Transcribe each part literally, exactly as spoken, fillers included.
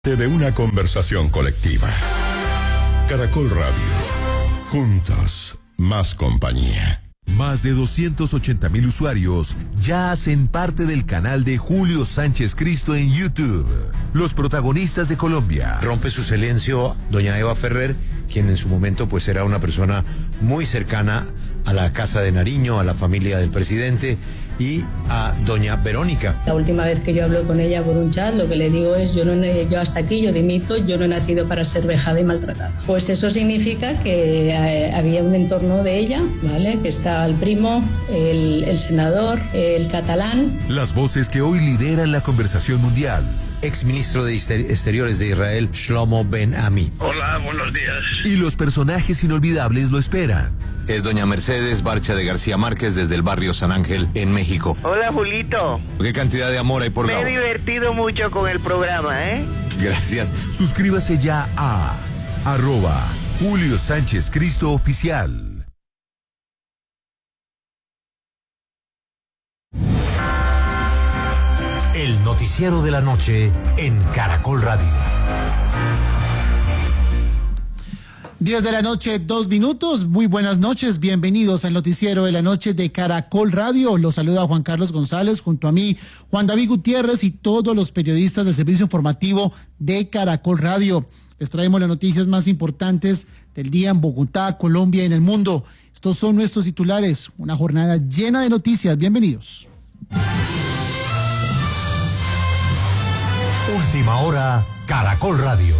De una conversación colectiva. Caracol Radio. Juntos, más compañía. Más de doscientos ochenta mil usuarios ya hacen parte del canal de Julio Sánchez Cristo en YouTube. Los protagonistas de Colombia. Rompe su silencio doña Eva Ferrer, quien en su momento pues era una persona muy cercana a la Casa de Nariño, a la familia del presidente, y a doña Verónica. La última vez que yo hablo con ella por un chat, lo que le digo es, yo, no, yo hasta aquí, yo dimito, yo no he nacido para ser vejada y maltratada. Pues eso significa que eh, había un entorno de ella, ¿vale? Que está el primo, el, el senador, el catalán. Las voces que hoy lideran la conversación mundial. Exministro de Exteriores de Israel, Shlomo Ben Ami. Hola, buenos días. Y los personajes inolvidables lo esperan. Es doña Mercedes Barcha de García Márquez desde el barrio San Ángel en México. Hola, Julito. ¿Qué cantidad de amor hay por Me Gabo? he divertido mucho con el programa, ¿eh? Gracias. Suscríbase ya a arroba Julio Sánchez Cristo Oficial. El noticiero de la noche en Caracol Radio. diez de la noche, dos minutos. Muy buenas noches. Bienvenidos al noticiero de la noche de Caracol Radio. Los saluda Juan Carlos González, junto a mí, Juan David Gutiérrez y todos los periodistas del servicio informativo de Caracol Radio. Les traemos las noticias más importantes del día en Bogotá, Colombia y en el mundo. Estos son nuestros titulares. Una jornada llena de noticias. Bienvenidos. Última hora, Caracol Radio.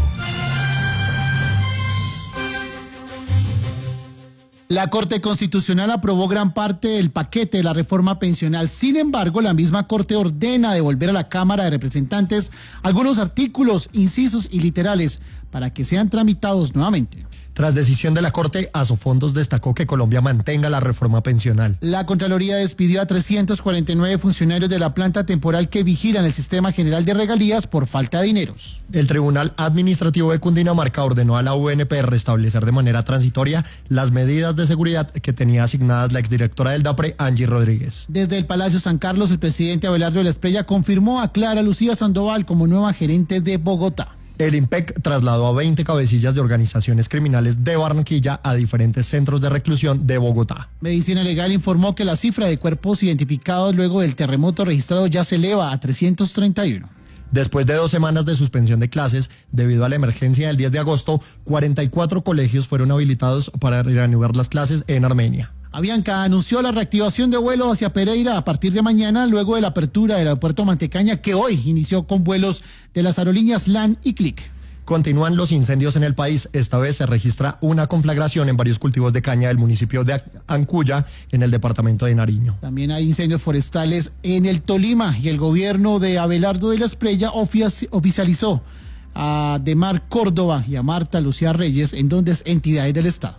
La Corte Constitucional aprobó gran parte del paquete de la reforma pensional. Sin embargo, la misma Corte ordena devolver a la Cámara de Representantes algunos artículos, incisos y literales para que sean tramitados nuevamente. Tras decisión de la Corte, Asofondos destacó que Colombia mantenga la reforma pensional. La Contraloría despidió a trescientos cuarenta y nueve funcionarios de la planta temporal que vigilan el Sistema General de Regalías por falta de dineros. El Tribunal Administrativo de Cundinamarca ordenó a la U N P restablecer de manera transitoria las medidas de seguridad que tenía asignadas la exdirectora del DAPRE, Angie Rodríguez. Desde el Palacio San Carlos, el presidente Abelardo de la Espriella confirmó a Clara Lucía Sandoval como nueva gerente de Bogotá. El IMPEC trasladó a veinte cabecillas de organizaciones criminales de Barranquilla a diferentes centros de reclusión de Bogotá. Medicina Legal informó que la cifra de cuerpos identificados luego del terremoto registrado ya se eleva a trescientos treinta y uno. Después de dos semanas de suspensión de clases, debido a la emergencia del diez de agosto, cuarenta y cuatro colegios fueron habilitados para reanudar las clases en Armenia. Avianca anunció la reactivación de vuelos hacia Pereira a partir de mañana, luego de la apertura del aeropuerto Mantecaña, que hoy inició con vuelos de las aerolíneas LAN y Click. Continúan los incendios en el país. Esta vez se registra una conflagración en varios cultivos de caña del municipio de Ancuya, en el departamento de Nariño. También hay incendios forestales en el Tolima y el gobierno de Abelardo de la Espriella oficializó a Demar Córdoba y a Marta Lucía Reyes en donde es entidades del Estado.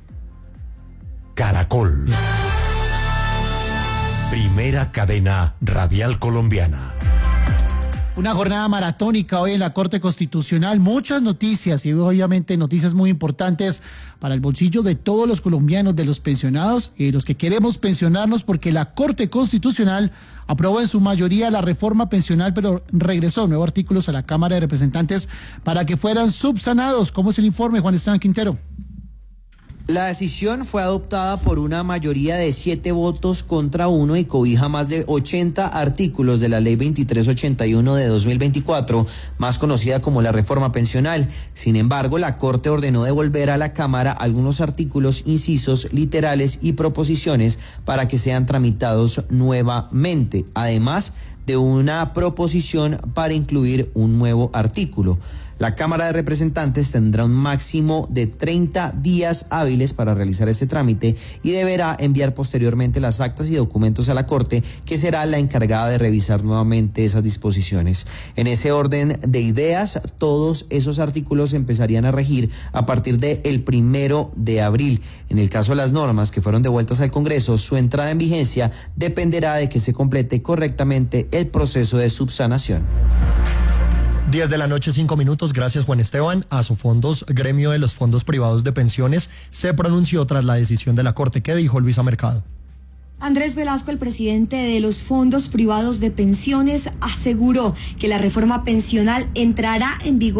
Caracol. Primera cadena radial colombiana. Una jornada maratónica hoy en la Corte Constitucional, muchas noticias y obviamente noticias muy importantes para el bolsillo de todos los colombianos, de los pensionados y de los que queremos pensionarnos, porque la Corte Constitucional aprobó en su mayoría la reforma pensional, pero regresó nuevos artículos a la Cámara de Representantes para que fueran subsanados. ¿Cómo es el informe, Juan Esteban Quintero? La decisión fue adoptada por una mayoría de siete votos contra uno y cobija más de ochenta artículos de la Ley veintitrés ochenta y uno de dos mil veinticuatro, más conocida como la reforma pensional. Sin embargo, la Corte ordenó devolver a la Cámara algunos artículos, incisos, literales y proposiciones para que sean tramitados nuevamente, además de una proposición para incluir un nuevo artículo. La Cámara de Representantes tendrá un máximo de treinta días hábiles para realizar ese trámite y deberá enviar posteriormente las actas y documentos a la Corte, que será la encargada de revisar nuevamente esas disposiciones. En ese orden de ideas, todos esos artículos empezarían a regir a partir del primero de abril. En el caso de las normas que fueron devueltas al Congreso, su entrada en vigencia dependerá de que se complete correctamente el proceso de subsanación. diez de la noche, cinco minutos. Gracias, Juan Esteban. Asofondos, gremio de los fondos privados de pensiones, se pronunció tras la decisión de la Corte. ¿Qué dijo Luisa Mercado? Andrés Velasco, el presidente de los fondos privados de pensiones, aseguró que la reforma pensional entrará en vigor